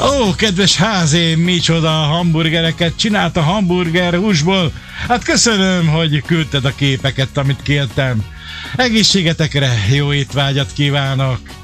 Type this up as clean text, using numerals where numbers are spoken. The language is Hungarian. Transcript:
Ó, kedves házém, micsoda hamburgereket csinált a hamburger húsból. Hát köszönöm, hogy küldted a képeket, amit kértem. Egészségetekre jó étvágyat kívánok!